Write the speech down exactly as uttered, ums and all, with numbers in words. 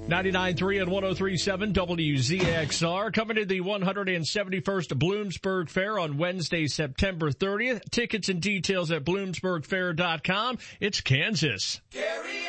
ninety-nine point three and one oh three point seven W Z X R. Coming to the one hundred seventy-first Bloomsburg Fair on Wednesday, September thirtieth. Tickets and details at bloomsburg fair dot com. It's Kansas. Gary